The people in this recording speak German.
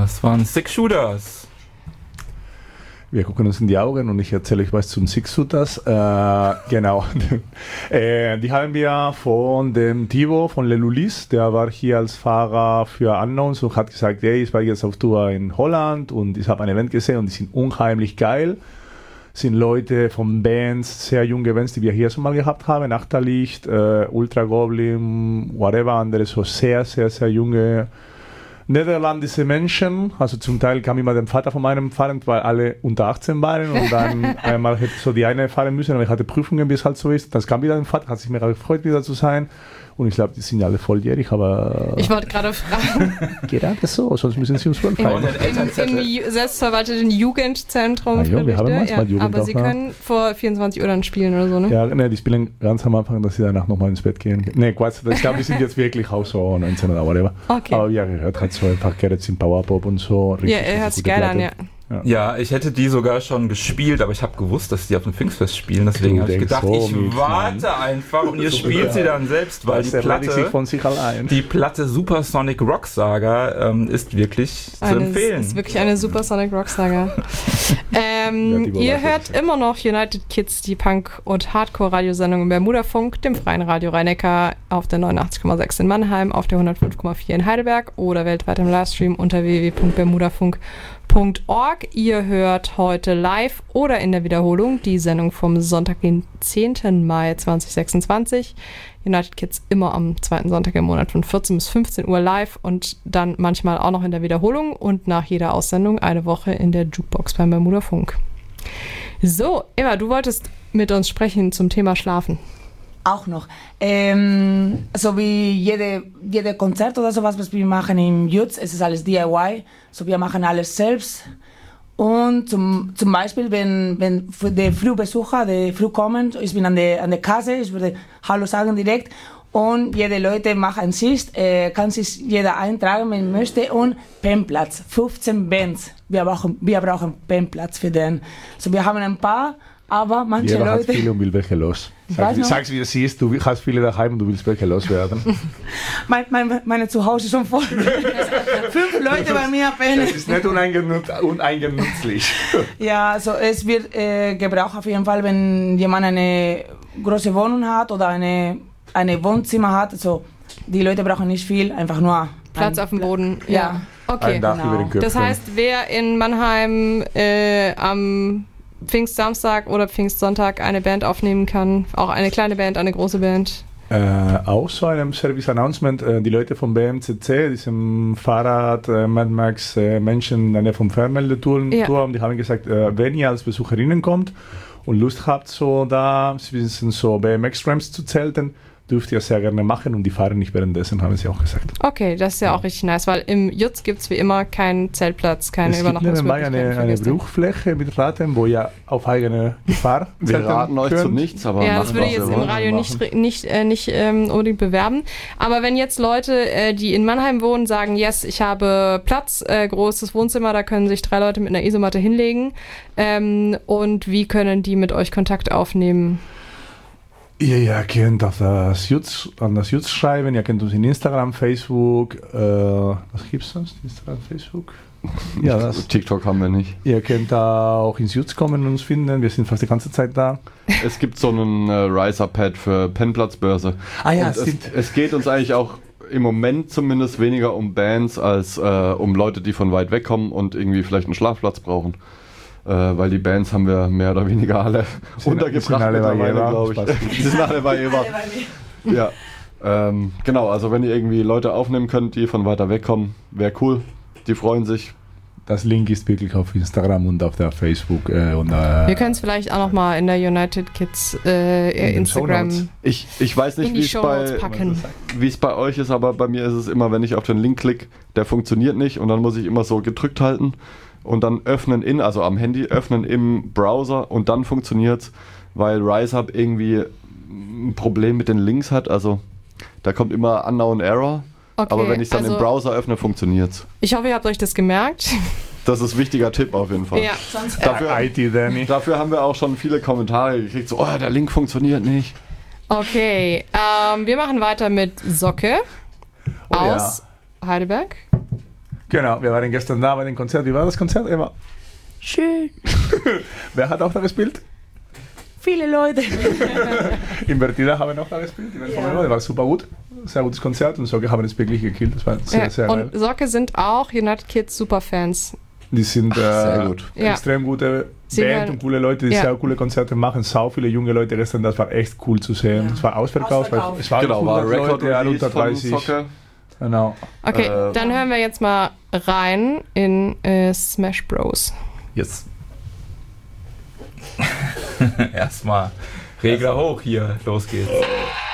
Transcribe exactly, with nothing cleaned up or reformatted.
Das waren Six Shooters. Wir gucken uns in die Augen und ich erzähle euch was zum Six Shooters. Äh, genau. äh, die haben wir von dem Thibaut von Lelulis, der war hier als Fahrer für Unknowns und hat gesagt, hey, ich war jetzt auf Tour in Holland und ich habe ein Event gesehen und die sind unheimlich geil. Sind Leute von Bands, sehr junge Bands, die wir hier schon mal gehabt haben, Achterlicht, äh, Ultra Goblin, whatever, andere so sehr, sehr, sehr junge niederländische Menschen. Also zum Teil kam immer der Vater von meinem fahren, weil alle unter achtzehn waren und dann einmal hätte so die eine fahren müssen, aber ich hatte Prüfungen, wie es halt so ist. Das kam wieder der Vater, hat sich mir gefreut, wieder zu sein. Und ich glaube, die sind ja alle volljährig, aber... Ich wollte gerade fragen. Geht das so? Sonst müssen sie uns voll feiern. Im, im selbstverwalteten Jugendzentrum. Ah, jo, wir haben manchmal ja, Jugend aber sie auch, können vor vierundzwanzig Uhr dann spielen oder so, ne? Ja, ne, die spielen ganz am Anfang, dass sie danach nochmal ins Bett gehen. Ne, Quatsch, ich glaube, die sind jetzt wirklich auch so neunzehn oder whatever. Okay. Aber ja, gehört halt so einfach Gerrit in Powerpop und so. Richtig, ja, er hört sich geil an, ja. Ja. ja, ich hätte die sogar schon gespielt, aber ich habe gewusst, dass die auf dem Pfingstfest spielen. Deswegen habe ich gedacht, so ich warte einfach und ihr spielt sie dann selbst, weil die Platte, sich von sich allein. die Platte Supersonic Rock Saga ähm, ist wirklich eine, zu empfehlen. Ist wirklich eine Supersonic Rock Saga. ähm, ja, ihr hört immer noch United Kids, die Punk- und Hardcore-Radiosendung im Bermudafunk, dem freien Radio Rhein-Neckar auf der neunundachtzig Komma sechs in Mannheim, auf der hundertfünf Komma vier in Heidelberg oder weltweit im Livestream unter w w w punkt bermudafunk punkt org. Ihr hört heute live oder in der Wiederholung die Sendung vom Sonntag, den zehnten Mai zweitausendsechsundzwanzig. United Kids immer am zweiten Sonntag im Monat von vierzehn bis fünfzehn Uhr live und dann manchmal auch noch in der Wiederholung und nach jeder Aussendung eine Woche in der Jukebox beim Bermudafunk. So, Eva, du wolltest mit uns sprechen zum Thema Schlafen. Auch noch. Ähm, so wie jede, jede Konzert oder sowas, was wir machen im Jutz, es ist alles D I Y. So wir machen alles selbst. Und zum, zum Beispiel, wenn, wenn für die Frühbesucher, die früh kommen, ich bin an der, an der Kasse, ich würde Hallo sagen direkt. Und jede Leute machen sich, äh, kann sich jeder eintragen, wenn möchte. Und Pennplatz, fünfzehn Bands. Wir brauchen, wir brauchen Pennplatz für den. So wir haben ein paar. Aber manche Jeder Leute... hat viele und will welche los. Sag, sag's, wie es ist, du hast viele daheim und du willst welche loswerden. mein, mein, meine Zuhause ist schon voll. Fünf Leute bei mir pennen. Das ist nicht uneingenutz, uneingenutzlich. Ja, also es wird äh, gebraucht auf jeden Fall, wenn jemand eine große Wohnung hat oder eine, eine Wohnzimmer hat. Also die Leute brauchen nicht viel, einfach nur... Platz auf dem Boden. Ja, ja. Okay. Ein Dach genau. über den Köpfen. Das heißt, wer in Mannheim äh, am Pfingstsamstag oder Pfingstsonntag eine Band aufnehmen kann, auch eine kleine Band, eine große Band. Äh, auch so einem Service-Announcement, äh, die Leute vom B M C C, diesem Fahrrad, äh, Mad Max, äh, Menschen in der Nähe vom Fernmeldetour, ja. die haben gesagt, äh, wenn ihr als Besucherinnen kommt und Lust habt, so da so B M X-Ramps zu zelten, dürft ihr sehr gerne machen und die fahren nicht währenddessen, haben sie auch gesagt. Okay, das ist ja auch richtig nice, weil im Jutz gibt es wie immer keinen Zeltplatz, keine Übernachtungsmöglichkeiten. Es gibt nebenbei eine, eine Bruchfläche mit Raten, wo ihr auf eigene Gefahr Wir raten euch zu nichts, aber ja, das würde ich jetzt im Radio nicht, nicht, äh, nicht ähm, unbedingt bewerben. Aber wenn jetzt Leute, äh, die in Mannheim wohnen, sagen, yes, ich habe Platz, äh, großes Wohnzimmer, da können sich drei Leute mit einer Isomatte hinlegen. Ähm, und wie können die mit euch Kontakt aufnehmen? Ihr, ihr könnt auf das Jutz, an das Jutz schreiben, ihr könnt uns in Instagram, Facebook, äh, was gibt's sonst? Instagram, Facebook? Ja, das. TikTok haben wir nicht. Ihr könnt auch ins Jutz kommen und uns finden, wir sind fast die ganze Zeit da. Es gibt so einen äh, Riser-Pad für Pennplatzbörse. Ah ja, es, es geht uns eigentlich auch im Moment zumindest weniger um Bands als äh, um Leute, die von weit weg kommen und irgendwie vielleicht einen Schlafplatz brauchen. Äh, weil die Bands haben wir mehr oder weniger alle sind, untergebracht alle mittlerweile, glaube ich. Die sind alle bei Eva. Ja, ähm, genau, also wenn ihr irgendwie Leute aufnehmen könnt, die von weiter weg kommen, wäre cool. Die freuen sich. Das Link ist wirklich auf Instagram und auf der Facebook. Äh, und, äh, wir können es vielleicht auch nochmal in der United Kids äh, Instagram ich, ich weiß nicht, wie es bei, wie es bei euch ist, aber bei mir ist es immer, wenn ich auf den Link klicke, der funktioniert nicht und dann muss ich immer so gedrückt halten. Und dann öffnen in, also am Handy, öffnen im Browser und dann funktioniert's, weil RiseHub irgendwie ein Problem mit den Links hat. Also da kommt immer Unknown Error, okay, aber wenn ich es dann also im Browser öffne, funktioniert's. Ich hoffe, ihr habt euch das gemerkt. Das ist ein wichtiger Tipp auf jeden Fall. Ja, sonst dafür, I T, Danny. dafür haben wir auch schon viele Kommentare gekriegt, so, oh, der Link funktioniert nicht. Okay, ähm, wir machen weiter mit Socke oh, aus ja. Heidelberg. Genau, wir waren gestern da bei dem Konzert. Wie war das Konzert, Eva? Schön. Wer hat auch da gespielt? Viele Leute. Invertida haben auch da gespielt. Die ja. War super gut. Sehr gutes Konzert und Socke haben es wirklich gekillt. Das war sehr, ja, sehr und geil. Socke sind auch United Kids Superfans. Die sind äh, sehr gut. extrem ja. gute Sie Band hören, und coole Leute, die ja. sehr coole Konzerte machen. Sau viele junge Leute gestern, das war echt cool zu sehen. Es ja. war ausverkauft. Ausverkauft. Es war genau, war Record Leute, unter dreißig. Genau. Okay, äh, dann hören wir jetzt mal rein in äh, Smash Bros. Yes. Erstmal Regler hoch hier, los geht's.